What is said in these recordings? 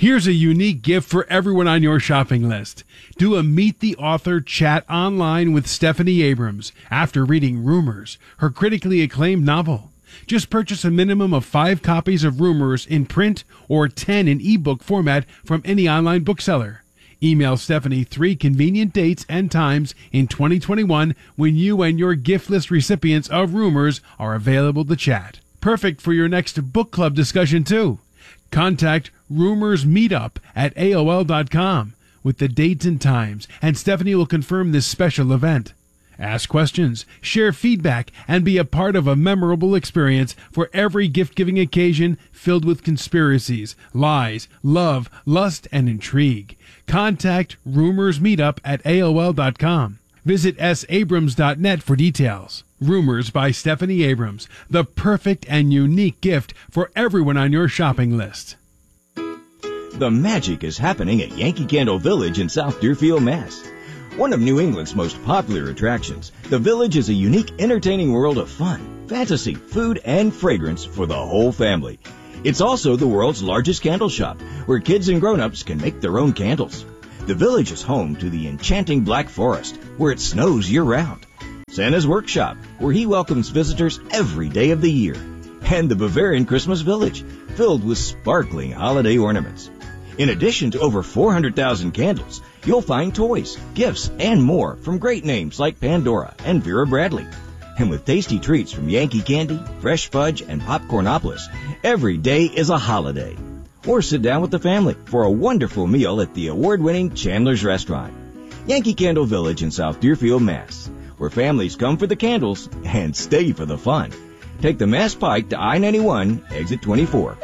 Here's a unique gift for everyone on your shopping list. Do a Meet the Author chat online with Stephanie Abrams after reading Rumors, her critically acclaimed novel. Just purchase a minimum of 5 copies of Rumors in print or 10 in ebook format from any online bookseller. Email Stephanie 3 convenient dates and times in 2021 when you and your gift list recipients of Rumors are available to chat. Perfect for your next book club discussion, too. Contact Rumors Meetup at AOL.com with the dates and times, and Stephanie will confirm this special event. Ask questions, share feedback, and be a part of a memorable experience for every gift-giving occasion filled with conspiracies, lies, love, lust, and intrigue. Contact Rumors Meetup at AOL.com. Visit sabrams.net for details. Rumors by Stephanie Abrams, the perfect and unique gift for everyone on your shopping list. The magic is happening at Yankee Candle Village in South Deerfield, Mass. One of New England's most popular attractions, the Village is a unique, entertaining world of fun, fantasy, food, and fragrance for the whole family. It's also the world's largest candle shop, where kids and grown-ups can make their own candles. The Village is home to the enchanting Black Forest, where it snows year-round. Santa's Workshop, where he welcomes visitors every day of the year. And the Bavarian Christmas Village, filled with sparkling holiday ornaments. In addition to over 400,000 candles, you'll find toys, gifts, and more from great names like Pandora and Vera Bradley. And with tasty treats from Yankee Candy, Fresh Fudge, and Popcornopolis, every day is a holiday. Or sit down with the family for a wonderful meal at the award-winning Chandler's Restaurant. Yankee Candle Village in South Deerfield, Mass., where families come for the candles and stay for the fun. Take the Mass Pike to I-91, exit 24.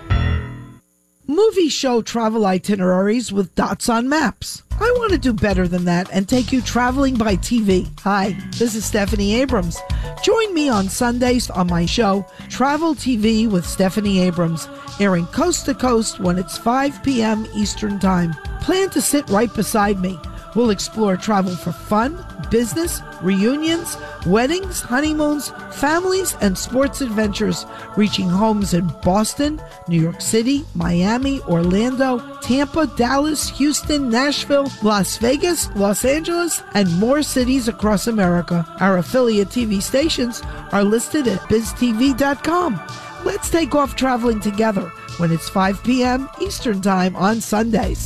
Movie show travel itineraries with dots on maps. I want to do better than that and take you traveling by TV. Hi, this is Stephanie Abrams. Join me on Sundays on my show, Travel TV with Stephanie Abrams, airing coast to coast when it's 5 p.m. Eastern Time. Plan to sit right beside me. We'll explore travel for fun, business, reunions, weddings, honeymoons, families, and sports adventures, reaching homes in Boston, New York City, Miami, Orlando, Tampa, Dallas, Houston, Nashville, Las Vegas, Los Angeles, and more cities across America. Our affiliate TV stations are listed at biztv.com. Let's take off traveling together when it's 5 p.m. Eastern Time on Sundays.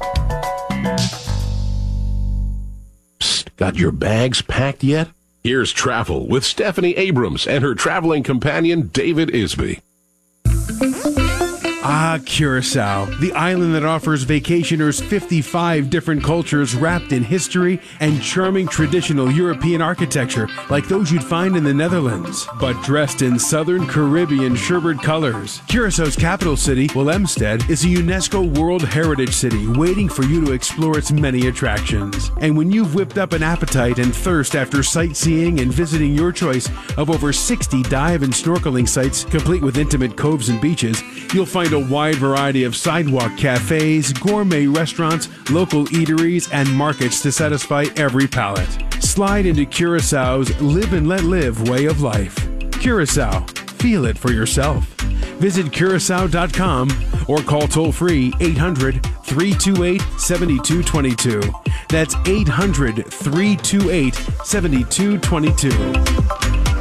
Got your bags packed yet? Here's Travel with Stephanie Abrams and her traveling companion, David Isby. Curacao, the island that offers vacationers 55 different cultures wrapped in history and charming traditional European architecture like those you'd find in the Netherlands, but dressed in Southern Caribbean sherbet colors. Curaçao's capital city, Willemstad, is a UNESCO World Heritage City waiting for you to explore its many attractions. And when you've whipped up an appetite and thirst after sightseeing and visiting your choice of over 60 dive and snorkeling sites complete with intimate coves and beaches, you'll find a wide variety of sidewalk cafes, gourmet restaurants, local eateries, and markets to satisfy every palate. Slide into Curaçao's live and let live way of life. Curaçao. Feel it for yourself. Visit Curacao.com or call toll-free 800-328-7222. That's 800-328-7222.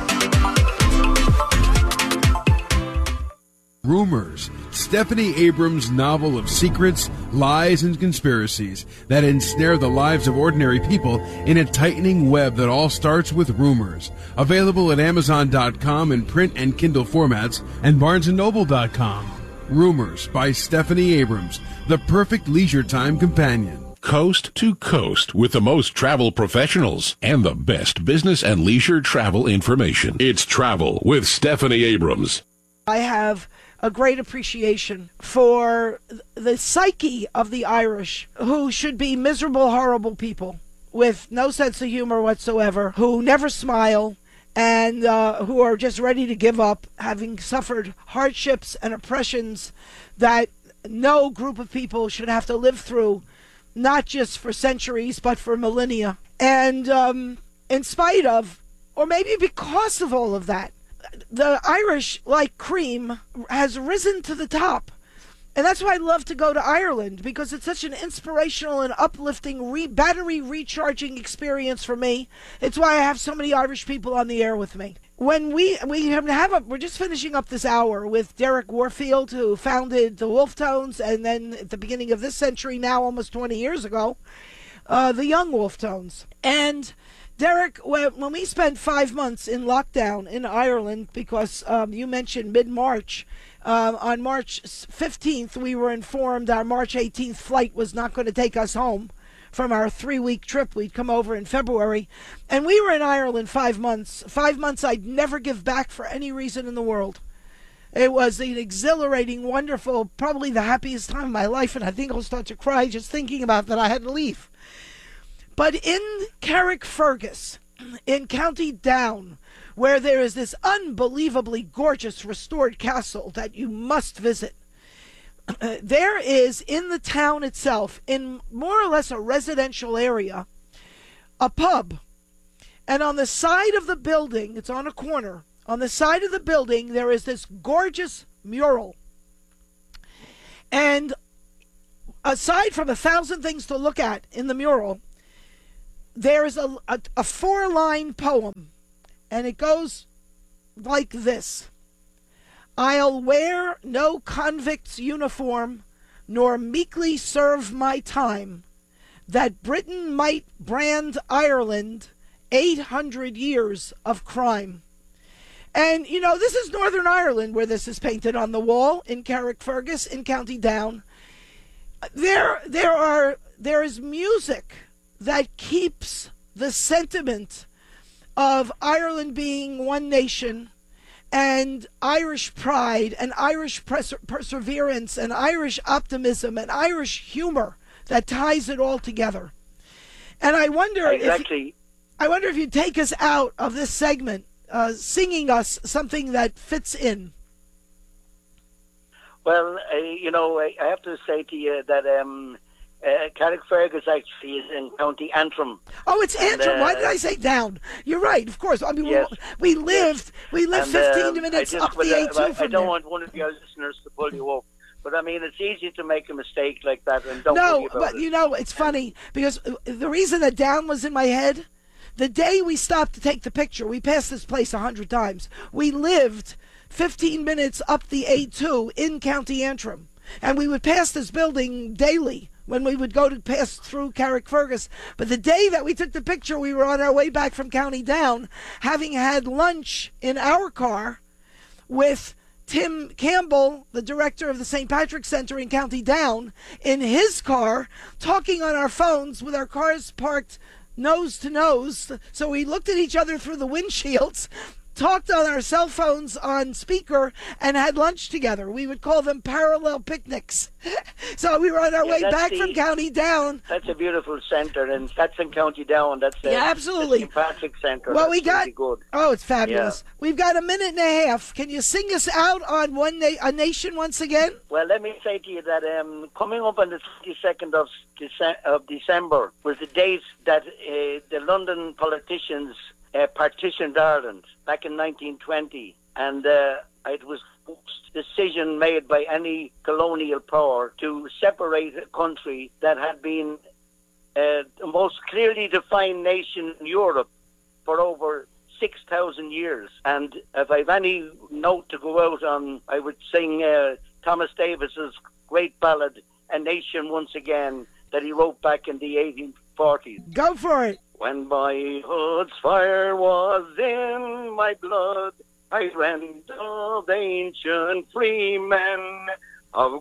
Rumors, Stephanie Abrams' novel of secrets, lies, and conspiracies that ensnare the lives of ordinary people in a tightening web that all starts with rumors. Available at Amazon.com in print and Kindle formats and BarnesandNoble.com. Rumors by Stephanie Abrams, the perfect leisure time companion. Coast to coast with the most travel professionals and the best business and leisure travel information. It's Travel with Stephanie Abrams. I have a great appreciation for the psyche of the Irish, who should be miserable, horrible people with no sense of humor whatsoever, who never smile, and who are just ready to give up, having suffered hardships and oppressions that no group of people should have to live through, not just for centuries, but for millennia. And in spite of, or maybe because of all of that, the Irish, like cream, has risen to the top And that's why I love to go to Ireland, because it's such an inspirational and uplifting battery recharging experience for me. It's why I have so many Irish people on the air with me. When we're just finishing up this hour with Derek Warfield, who founded the Wolf Tones, and then at the beginning of this century, now almost 20 years ago, the Young Wolf Tones. And Derek, when we spent 5 months in lockdown in Ireland, because you mentioned mid-March, on March 15th, we were informed our March 18th flight was not going to take us home from our 3-week trip. We'd come over in February. And we were in Ireland 5 months. 5 months I'd never give back for any reason in the world. It was an exhilarating, wonderful, probably the happiest time of my life. And I think I'll start to cry just thinking about that I had to leave. But in Carrickfergus, in County Down, where there is this unbelievably gorgeous restored castle that you must visit, there is in the town itself, in more or less a residential area, a pub. And on the side of the building, it's on a corner, on the side of the building there is this gorgeous mural. And aside from 1,000 things to look at in the mural, there is a 4-line poem, and it goes like this: I'll wear no convict's uniform, nor meekly serve my time, that Britain might brand Ireland 800 years of crime. And, you know, this is Northern Ireland where this is painted on the wall in Carrickfergus in County Down. There is music that keeps the sentiment of Ireland being one nation, and Irish pride and Irish perseverance and Irish optimism and Irish humor that ties it all together. And I wonder if you'd take us out of this segment, singing us something that fits in. Well, I have to say to you that Carrickfergus actually is in County Antrim. Oh, it's Antrim. Why did I say Down? You're right, of course. I mean, yes. we lived 15 minutes up the A2 from I don't want one of your listeners to pull you up. But, I mean, it's easy to make a mistake like that and don't worry about it. You know, it's funny, because the reason that Down was in my head, the day we stopped to take the picture, we passed this place 100 times. We lived 15 minutes up the A2 in County Antrim. And we would pass this building daily when we would go to pass through Carrickfergus. But the day that we took the picture, we were on our way back from County Down, having had lunch in our car with Tim Campbell, the director of the St. Patrick's Center in County Down, in his car, talking on our phones with our cars parked nose to nose. So we looked at each other through the windshields, talked on our cell phones on speaker, and had lunch together. We would call them parallel picnics. So we were on our way back from County Down. That's a beautiful centre, and that's in County Down. That's absolutely. The St. Patrick's Centre. Well, that's really good. Oh, it's fabulous. Yeah. We've got a minute and a half. Can you sing us out on A Nation once again? Well, let me say to you that coming up on the 22nd of December was the date that the London politicians partitioned Ireland back in 1920, and it was the decision made by any colonial power to separate a country that had been the most clearly defined nation in Europe for over 6,000 years. And if I've any note to go out on, I would sing Thomas Davis's great ballad, A Nation Once Again, that he wrote back in the 1840s. Go for it. When boyhood's fire was in my blood, I rent of ancient free men, of